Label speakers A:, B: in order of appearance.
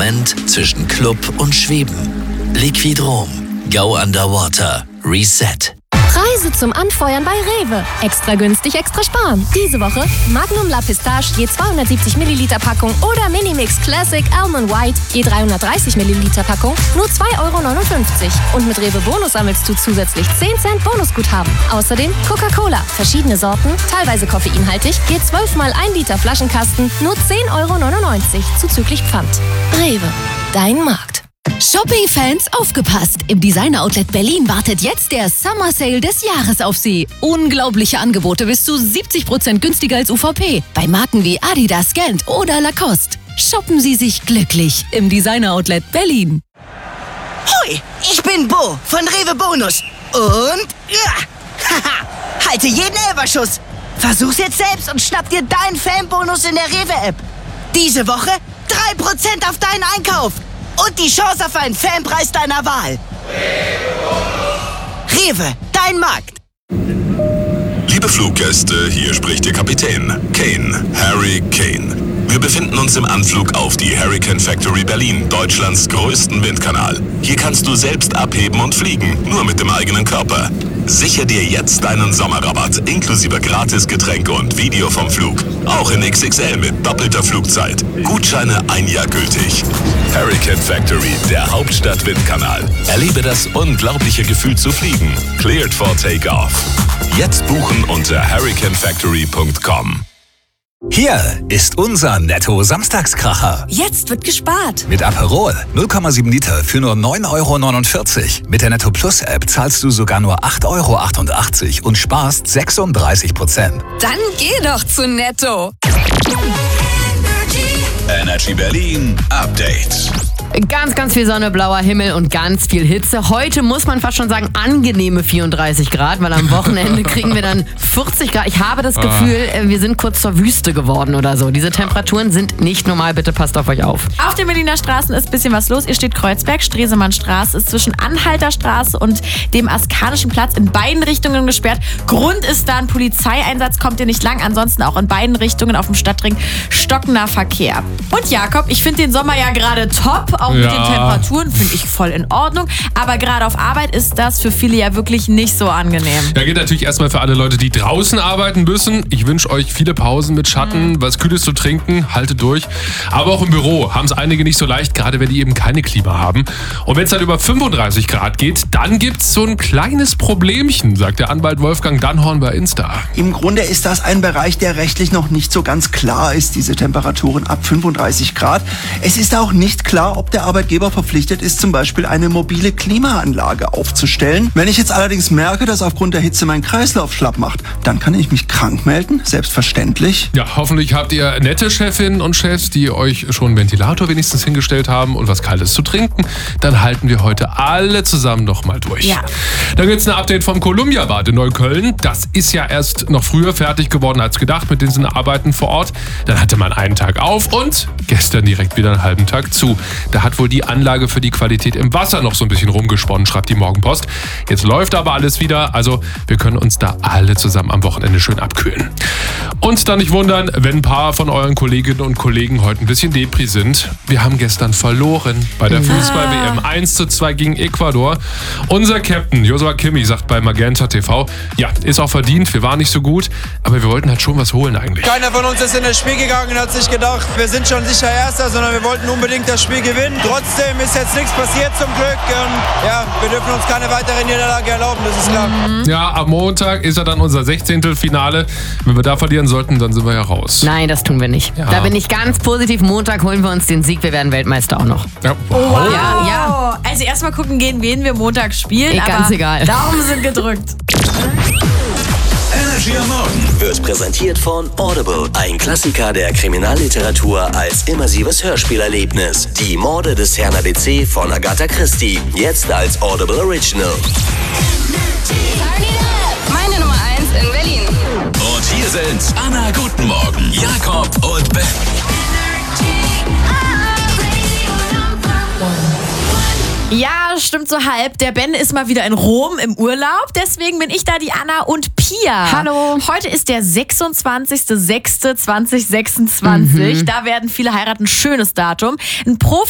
A: Moment zwischen Club und Schweben. Liquidrom. Go Underwater. Reset.
B: Preise zum Anfeuern bei Rewe. Extra günstig, extra sparen. Diese Woche Magnum La Pistache je 270 Milliliter Packung oder Minimix Classic Almond White je 330 Milliliter Packung nur 2,59 €. Und mit Rewe Bonus sammelst du zusätzlich 10 Cent Bonusguthaben. Außerdem Coca-Cola, verschiedene Sorten, teilweise koffeinhaltig, je 12 mal 1 Liter Flaschenkasten nur 10,99 € zuzüglich Pfand. Rewe, dein Markt.
C: Shopping-Fans, aufgepasst! Im Designer-Outlet Berlin wartet jetzt der Summer Sale des Jahres auf Sie. Unglaubliche Angebote bis zu 70% günstiger als UVP. Bei Marken wie Adidas, Gant oder Lacoste. Shoppen Sie sich glücklich im Designer-Outlet Berlin.
D: Hoi, ich bin Bo von Rewe Bonus. Und halte jeden Elberschuss. Versuch's jetzt selbst und schnapp dir deinen Fanbonus in der Rewe-App. Diese Woche 3% auf deinen Einkauf. Und die Chance auf einen Fanpreis deiner Wahl. Rewe, dein Markt.
E: Liebe Fluggäste, hier spricht Ihr Kapitän, Kane, Harry Kane. Wir befinden uns im Anflug auf die Hurricane Factory Berlin, Deutschlands größten Windkanal. Hier kannst du selbst abheben und fliegen, nur mit dem eigenen Körper. Sichere dir jetzt deinen Sommerrabatt, inklusive Gratisgetränke und Video vom Flug. Auch in XXL mit doppelter Flugzeit. Gutscheine 1 Jahr gültig. Hurricane Factory, der Hauptstadt-Windkanal. Erlebe das unglaubliche Gefühl zu fliegen. Cleared for Takeoff. Jetzt buchen unter hurricanefactory.com.
F: Hier ist unser Netto-Samstagskracher.
C: Jetzt wird gespart.
F: Mit Aperol 0,7 Liter für nur 9,49 €. Mit der Netto Plus App zahlst du sogar nur 8,88 € und sparst 36%.
C: Dann geh doch zu Netto.
E: Energy Berlin Update.
G: Ganz, ganz viel Sonne, blauer Himmel und ganz viel Hitze. Heute muss man fast schon sagen, angenehme 34 Grad, weil am Wochenende kriegen wir dann 40 Grad. Ich habe das Gefühl, wir sind kurz zur Wüste geworden oder so. Diese Temperaturen sind nicht normal. Bitte passt auf euch auf.
H: Auf den Berliner Straßen ist ein bisschen was los. Ihr steht Kreuzberg, Stresemannstraße ist zwischen Anhalter Straße und dem Askanischen Platz in beiden Richtungen gesperrt. Grund ist da ein Polizeieinsatz, kommt ihr nicht lang. Ansonsten auch in beiden Richtungen auf dem Stadtring stockender Verkehr. Und Jakob, ich finde den Sommer ja gerade top. Auch mit den Temperaturen finde ich voll in Ordnung. Aber gerade auf Arbeit ist das für viele ja wirklich nicht so angenehm.
I: Ja, geht natürlich erstmal für alle Leute, die draußen arbeiten müssen. Ich wünsche euch viele Pausen mit Schatten, was Kühles zu trinken, haltet durch. Aber auch im Büro haben es einige nicht so leicht, gerade wenn die eben keine Klima haben. Und wenn es dann über 35 Grad geht, dann gibt es so ein kleines Problemchen, sagt der Anwalt Wolfgang Dannhorn bei Insta.
J: Im Grunde ist das ein Bereich, der rechtlich noch nicht so ganz klar ist, diese Temperaturen ab 35 Grad. Es ist auch nicht klar, ob der Arbeitgeber verpflichtet ist, zum Beispiel eine mobile Klimaanlage aufzustellen. Wenn ich jetzt allerdings merke, dass aufgrund der Hitze mein Kreislauf schlapp macht, dann kann ich mich krank melden, selbstverständlich.
I: Ja, hoffentlich habt ihr nette Chefinnen und Chefs, die euch schon einen Ventilator wenigstens hingestellt haben und was Kaltes zu trinken. Dann halten wir heute alle zusammen noch mal durch.
H: Ja.
I: Dann gibt es ein Update vom Columbia-Bad in Neukölln. Das ist ja erst noch früher fertig geworden als gedacht mit diesen Arbeiten vor Ort. Dann hatte man einen Tag auf und gestern direkt wieder einen halben Tag zu. Da hat wohl die Anlage für die Qualität im Wasser noch so ein bisschen rumgesponnen, schreibt die Morgenpost. Jetzt läuft aber alles wieder, also wir können uns da alle zusammen am Wochenende schön abkühlen. Und dann nicht wundern, wenn ein paar von euren Kolleginnen und Kollegen heute ein bisschen Depri sind. Wir haben gestern verloren bei der Fußball-WM 1:2 gegen Ecuador. Unser Captain Joshua Kimmich sagt bei Magenta TV, ja, ist auch verdient, wir waren nicht so gut, aber wir wollten halt schon was holen eigentlich.
K: Keiner von uns ist in das Spiel gegangen und hat sich gedacht, wir sind schon sicher Erster, sondern wir wollten unbedingt das Spiel gewinnen. Trotzdem ist jetzt nichts passiert zum Glück und ja, wir dürfen uns keine weitere Niederlage erlauben, das ist klar.
I: Ja, am Montag ist ja dann unser 16. Finale. Wenn wir da verlieren sollten, dann sind wir ja raus.
G: Nein, das tun wir nicht. Ja. Da bin ich ganz positiv. Montag holen wir uns den Sieg. Wir werden Weltmeister auch noch.
I: Ja.
H: Wow. Ja. Also erstmal gucken gehen, wen wir Montag spielen.
G: Ganz egal.
H: Daumen sind gedrückt.
A: Energy am Morgen wird präsentiert von Audible. Ein Klassiker der Kriminalliteratur als immersives Hörspielerlebnis. Die Morde des Herrn ABC von Agatha Christie. Jetzt als Audible Original.
L: Meine Nummer 1 in Berlin.
A: Und hier sind Anna, guten Morgen, Jakob und Ben.
H: Ja, stimmt so halb. Der Ben ist mal wieder in Rom im Urlaub. Deswegen bin ich da, die Anna und Pia.
G: Hallo.
H: Heute ist der 26.06.2026. Da werden viele heiraten. Schönes Datum. Ein Profi